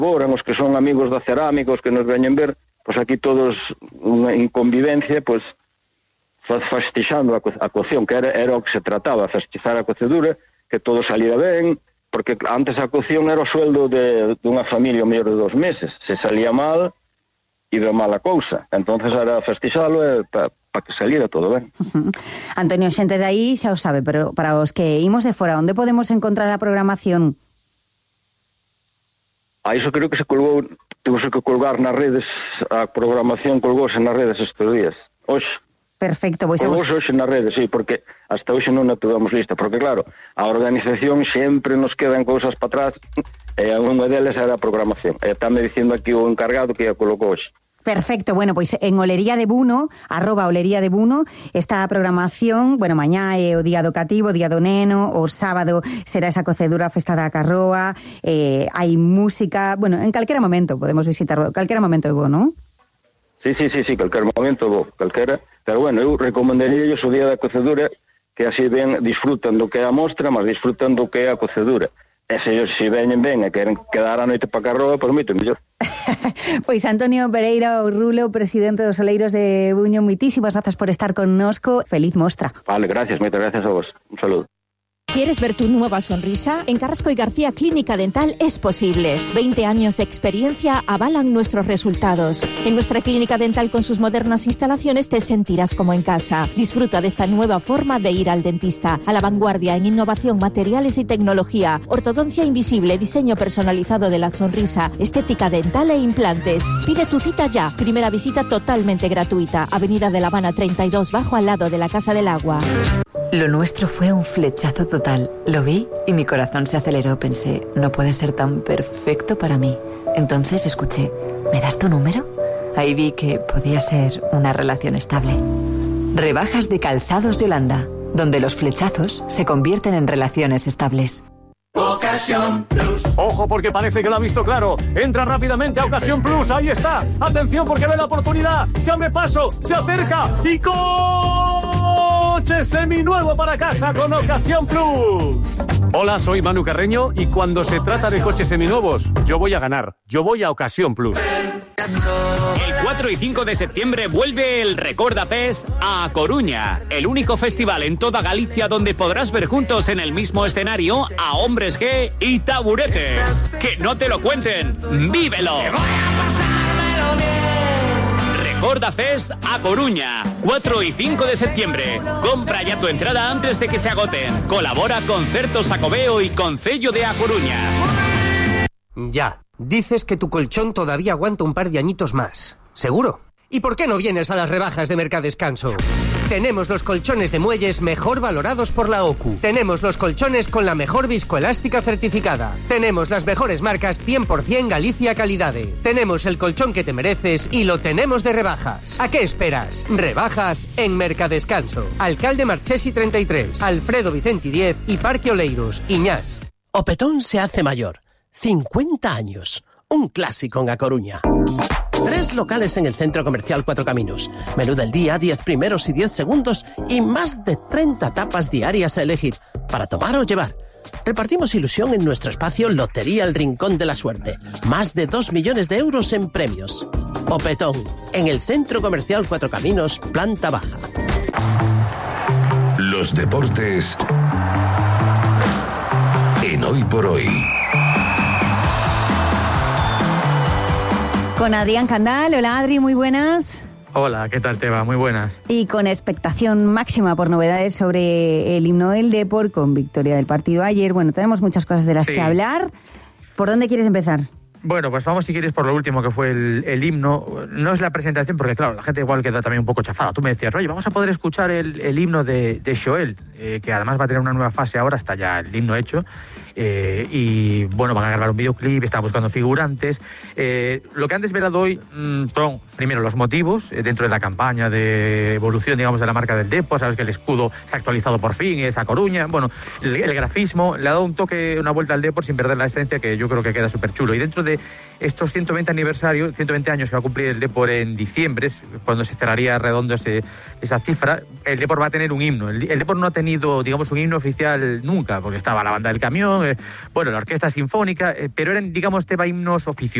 foran, os que son amigos da cerámica, os que nos veñen ver, pois aquí todos en convivencia, pois festixando a cocción, que era o que se trataba, festixar a cocedura, que todo saliera ben, porque antes a cocción era o sueldo de unha familia o mellor de 2 meses, se salía mal, iba mal a cousa, entonces era festixalo para que saliera todo ben. Antonio, xente de aí xa o sabe, pero para os que imos de fora, onde podemos encontrar a programación? A iso creo que se colgou, tuvose que colgar nas redes, a programación colgouse nas redes estes días, hoxe. Perfecto, pois hoxe nas redes, sí, porque hasta hoxe non a tuvamos lista, porque claro, a organización sempre nos quedan cousas para atrás, e unha delas era a programación. E está me dicindo aquí o encargado que a colocou hoxe. Perfecto, bueno, pois en Olería de Buno, @Olería de Buno, está a programación, bueno, mañá é o día do cativo, o día do neno, o sábado será esa cocedura, a festa da carroa, hai música, bueno, en calquera momento podemos visitarlo, calquera momento é bo, non? Sí, calquera momento bo, calquera, pero bueno, eu recomendaría ellos o día da cocedura, que así ben disfrutan do que é a mostra, mas disfrutan do que é a cocedura. E se ellos si veñen ben e queren quedar a noite para carroa, pois moito mellor. Pois Antonio Pereira Rulo, presidente dos Oleiros de Buño, moitísimas grazas por estar connosco. Feliz mostra. Vale, gracias, moitas gracias a vos. Un saludo. ¿Quieres ver tu nueva sonrisa? En Carrasco y García Clínica Dental es posible. 20 años de experiencia avalan nuestros resultados. En nuestra clínica dental con sus modernas instalaciones te sentirás como en casa. Disfruta de esta nueva forma de ir al dentista. A la vanguardia en innovación, materiales y tecnología. Ortodoncia invisible, diseño personalizado de la sonrisa, estética dental e implantes. Pide tu cita ya. Primera visita totalmente gratuita. Avenida de La Habana 32, bajo al lado de la Casa del Agua. Lo nuestro fue un flechazo total. Lo vi y mi corazón se aceleró. Pensé, no puede ser tan perfecto para mí. Entonces escuché, ¿me das tu número? Ahí vi que podía ser una relación estable. Rebajas de Calzados Yolanda, donde los flechazos se convierten en relaciones estables. Ocasión Plus. Ojo, porque parece que lo ha visto claro. Entra rápidamente a Ocasión Plus. Ahí está. Atención, porque ve la oportunidad. Se abre paso, se acerca y coche seminuevo para casa con Ocasión Plus. Hola, soy Manu Carreño y cuando se trata de coches seminuevos, yo voy a ganar. Yo voy a Ocasión Plus. El 4 y 5 de septiembre vuelve el Recorda Fest a Coruña, el único festival en toda Galicia donde podrás ver juntos en el mismo escenario a Hombres G y Taburete. ¡Que no te lo cuenten! ¡Vívelo! Recorda Fest a Coruña, 4 y 5 de septiembre. Compra ya tu entrada antes de que se agoten. Colabora Concertos Xacobeo y Concello de A Coruña. Ya, dices que tu colchón todavía aguanta un par de añitos más. ¿Seguro? ¿Y por qué no vienes a las rebajas de Mercadescanso? Tenemos los colchones de muelles mejor valorados por la OCU. Tenemos los colchones con la mejor viscoelástica certificada. Tenemos las mejores marcas 100% Galicia Calidade. Tenemos el colchón que te mereces y lo tenemos de rebajas. ¿A qué esperas? Rebajas en Mercadescanso. Alcalde Marchesi 33, Alfredo Vicenti 10 y Parque Oleiros, Iñás. O Petón se hace mayor. 50 años. Un clásico en A Coruña. 3 locales en el Centro Comercial Cuatro Caminos. Menú del día, 10 primeros y 10 segundos y más de 30 tapas diarias a elegir para tomar o llevar. Repartimos ilusión en nuestro espacio Lotería El Rincón de la Suerte. Más de 2 millones de euros en premios. O Petón, en el Centro Comercial Cuatro Caminos, planta baja. Los deportes en Hoy por Hoy. Con Adrián Candal. Hola, Adri, muy buenas. Hola, ¿qué tal, Teba? Muy buenas. Y con expectación máxima por novedades sobre el himno del Depor, con victoria del partido ayer. Bueno, tenemos muchas cosas de las que hablar. ¿Por dónde quieres empezar? Bueno, pues vamos, si quieres, por lo último, que fue el himno. No es la presentación, porque claro, la gente igual queda también un poco chafada. Tú me decías, oye, vamos a poder escuchar el himno de Xoel, que además va a tener una nueva fase ahora, está ya el himno hecho. Y bueno, van a grabar un videoclip, están buscando figurantes. Lo que han desvelado hoy son, primero, los motivos dentro de la campaña de evolución, digamos, de la marca del Depor. Sabes que el escudo se ha actualizado por fin, es A Coruña. Bueno, el grafismo le ha dado un toque, una vuelta al Depor sin perder la esencia, que yo creo que queda súper chulo. Y dentro de estos 120 años que va a cumplir el Depor en diciembre, cuando se cerraría redondo esa cifra, el Depor va a tener un himno. El Depor no ha tenido, digamos, un himno oficial nunca, porque estaba la banda del camión, Bueno, la orquesta sinfónica, pero eran, digamos, himnos oficiosos.